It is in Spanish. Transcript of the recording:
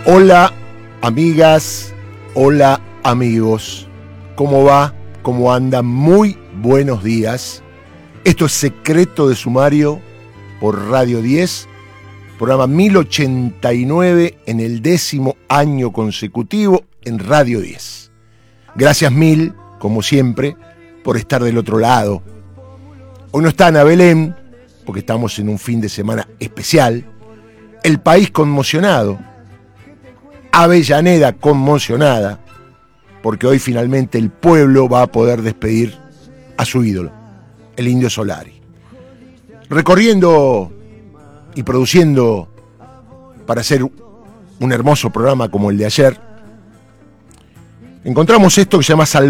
Hola amigas, hola amigos, ¿cómo va? ¿Cómo andan? Muy buenos días. Esto es Secreto de Sumario por Radio 10, programa 1089 en el 10º año consecutivo en Radio 10. Gracias mil, como siempre, por estar del otro lado. Hoy no está Ana Belén, porque estamos en un fin de semana especial. El país conmocionado. Avellaneda conmocionada, porque hoy finalmente el pueblo va a poder despedir a su ídolo, el Indio Solari. Recorriendo y produciendo para hacer un hermoso programa como el de ayer, encontramos esto que se llama